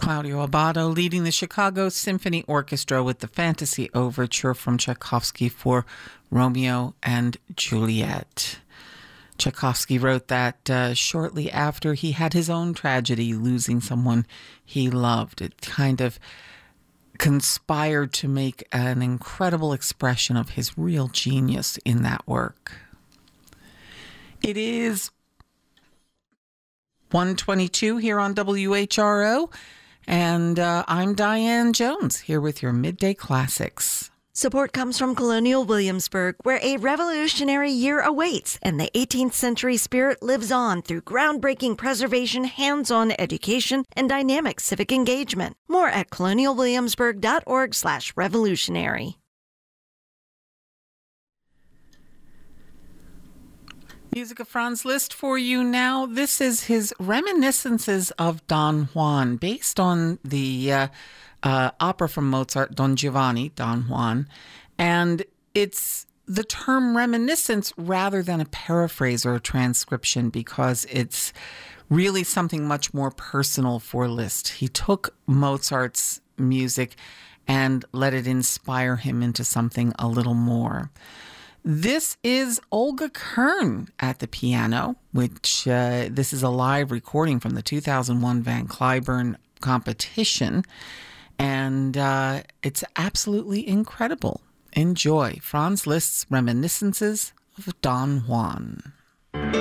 Claudio Abbado leading the Chicago Symphony Orchestra with the Fantasy Overture from Tchaikovsky for Romeo and Juliet. Tchaikovsky wrote that shortly after he had his own tragedy, losing someone he loved. It kind of conspired to make an incredible expression of his real genius in that work. It is 1:22 here on WHRO, and I'm Diane Jones here with your Midday Classics. Support comes from Colonial Williamsburg, where a revolutionary year awaits, and the 18th century spirit lives on through groundbreaking preservation, hands-on education, and dynamic civic engagement. More at colonialwilliamsburg.org/revolutionary. Music of Franz Liszt for you now. This is his Reminiscences of Don Juan, based on the opera from Mozart, Don Giovanni, Don Juan. And it's the term reminiscence rather than a paraphrase or a transcription, because it's really something much more personal for Liszt. He took Mozart's music and let it inspire him into something a little more. This is Olga Kern at the piano, which this is a live recording from the 2001 Van Cliburn competition, and it's absolutely incredible. Enjoy Franz Liszt's Reminiscences of Don Juan.